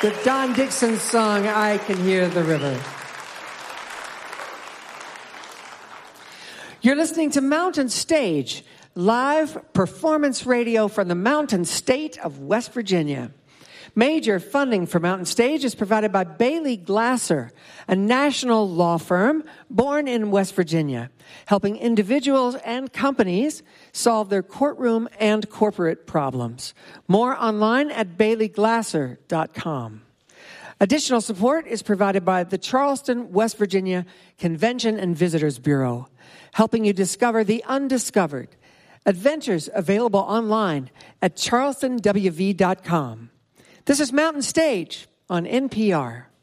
with Don Dixon's song, I Can Hear the River. You're listening to Mountain Stage, live performance radio from the Mountain State of West Virginia. Major funding for Mountain Stage is provided by Bailey Glasser, a national law firm born in West Virginia, helping individuals and companies solve their courtroom and corporate problems. More online at baileyglasser.com. Additional support is provided by the Charleston, West Virginia Convention and Visitors Bureau, helping you discover the undiscovered. Adventures available online at charlestonwv.com. This is Mountain Stage on NPR.